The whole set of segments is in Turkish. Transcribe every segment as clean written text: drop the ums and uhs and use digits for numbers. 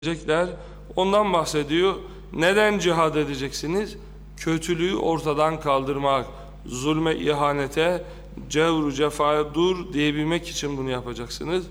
edecekler. Ondan bahsediyor. Neden cihad edeceksiniz? Kötülüğü ortadan kaldırmak, zulme, ihanete, cevru, cefaya dur diyebilmek için bunu yapacaksınız.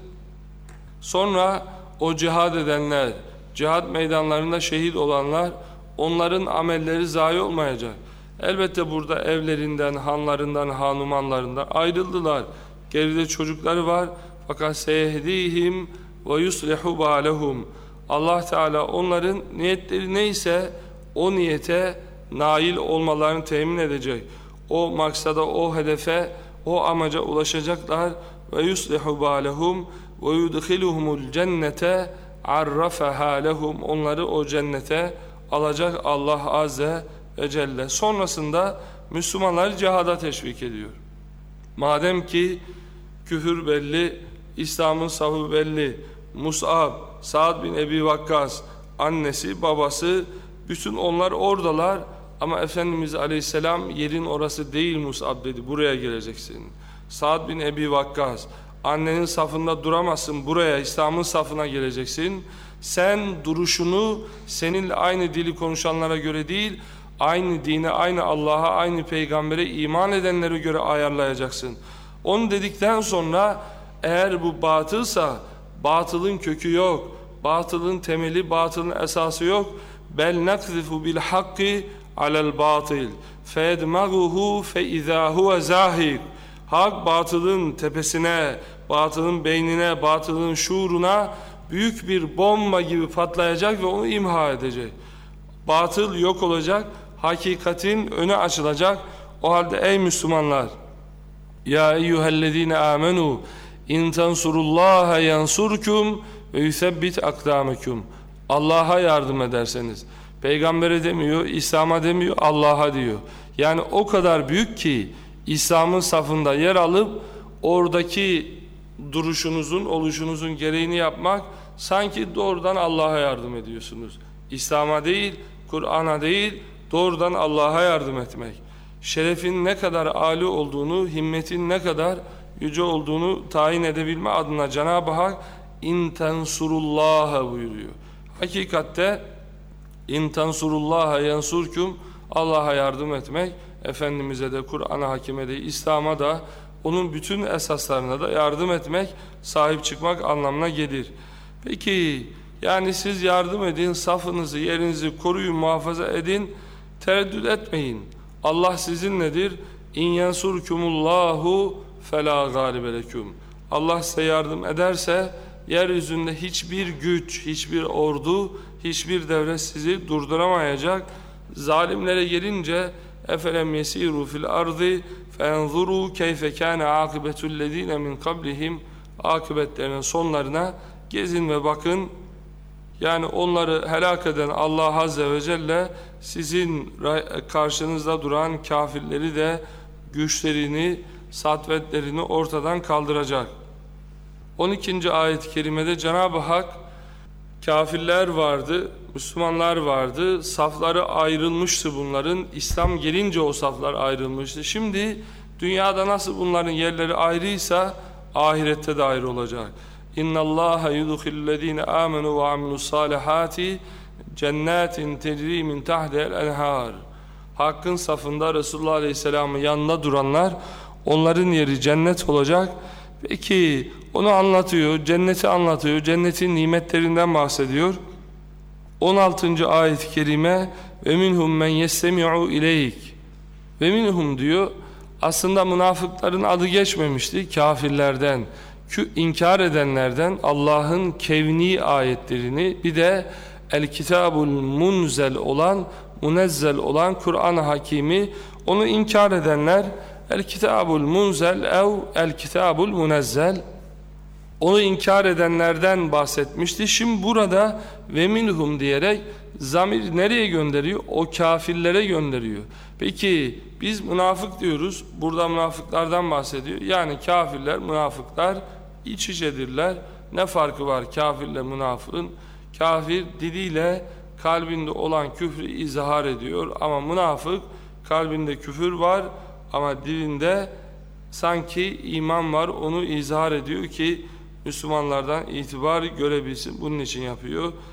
Sonra o cihad edenler, cihad meydanlarında şehit olanlar, onların amelleri zayi olmayacak. Elbette burada evlerinden, hanlarından, hanumanlarından ayrıldılar. Geride çocukları var. Fakat seyehdihim ve yuslihu balehum. Allah Teala onların niyetleri neyse o niyete nail olmalarını temin edecek. O maksada, o hedefe, o amaca ulaşacaklar. Ve yuslihu balehum ve yudkhiluhumul cennete arrafaha lehum. Onları o cennete alacak Allah Azze ve Celle. Sonrasında Müslümanları cihada teşvik ediyor. Madem ki küfür belli, İslam'ın safı belli, Mus'ab, Sa'd bin Ebi Vakkas, annesi, babası, bütün onlar oradalar. Ama Efendimiz Aleyhisselam yerin orası değil Mus'ab dedi, buraya geleceksin. Sa'd bin Ebi Vakkas, annenin safında duramazsın, buraya İslam'ın safına geleceksin. Sen duruşunu seninle aynı dili konuşanlara göre değil, aynı dine, aynı Allah'a, aynı peygambere iman edenlere göre ayarlayacaksın. Onu dedikten sonra eğer bu batılsa, batılın kökü yok, batılın temeli, batılın esası yok. Bel nakzifu bil hakki alel batil feyedmaguhu fe izâ huve zâhik. Hak batılın tepesine, batılın beynine, batılın şuuruna büyük bir bomba gibi patlayacak ve onu imha edecek. Batıl yok olacak, hakikatin önü açılacak. O halde ey Müslümanlar, ya eyyühellezine amenu in tansurullaha yansurkum ve yusebbit akdamakum. Allah'a yardım ederseniz, peygambere demiyor, İslam'a demiyor, Allah'a diyor. Yani o kadar büyük ki İslam'ın safında yer alıp oradaki duruşunuzun, oluşunuzun gereğini yapmak, sanki doğrudan Allah'a yardım ediyorsunuz. İslam'a değil, Kur'an'a değil, doğrudan Allah'a yardım etmek. Şerefin ne kadar âli olduğunu, himmetin ne kadar yüce olduğunu tayin edebilme adına Cenab-ı Hak in tensurullaha buyuruyor. Hakikatte in tensurullaha yansurkum, Allah'a yardım etmek, Efendimiz'e de, Kur'an'a, Hakim'e de, İslam'a da, onun bütün esaslarına da yardım etmek, sahip çıkmak anlamına gelir. Peki, yani siz yardım edin, safınızı, yerinizi koruyun, muhafaza edin, tereddüt etmeyin. Allah sizinledir. İn yansurkumullahu fela galibe leküm. Allah size yardım ederse yeryüzünde hiçbir güç, hiçbir ordu, hiçbir devlet sizi durduramayacak. Zalimlere gelince efelem yesiru fil ardı fenzuru keyfe kana akibetullezine min qablihim. Akıbetlerinin sonlarına gezin ve bakın. Yani onları helak eden Allah Azze ve Celle sizin karşınızda duran kafirleri de güçlerini, satvetlerini ortadan kaldıracak. 12. ayet-i kerimede Cenab-ı Hak kafirler vardı, Müslümanlar vardı, safları ayrılmıştı bunların. İslam gelince o saflar ayrılmıştı. Şimdi dünyada nasıl bunların yerleri ayrıysa ahirette de ayrı olacak. İnna Allaha yudkhilü'llezine amenu ve amilussalihati cennetin tecri min tahtiha'l enhar. Hakkın safında Resulullah Aleyhisselam'ın yanında duranlar, onların yeri cennet olacak. Peki onu anlatıyor, cenneti anlatıyor, cennetin nimetlerinden bahsediyor. 16. ayet-i kerime ve minhum men yestemi'u ileyk. Ve minhum diyor, aslında münafıkların adı geçmemişti, kafirlerden, inkar edenlerden Allah'ın kevni ayetlerini, bir de el-kitabul munzel olan, munezzel olan Kur'an-ı Hakimi, onu inkar edenler el-kitabul munzel ev el-kitabul munezzel, onu inkar edenlerden bahsetmişti. Şimdi burada ve minhum diyerek zamir nereye gönderiyor? O kafirlere gönderiyor. Peki biz münafık diyoruz. Burada münafıklardan bahsediyor. Yani kafirler, münafıklar iç içedirler. Ne farkı var kafirle münafığın? Kafir diliyle kalbinde olan küfrü izhar ediyor. Ama münafık kalbinde küfür var ama dilinde sanki iman var, onu izhar ediyor ki Müslümanlardan itibar görebilsin. Bunun için yapıyor.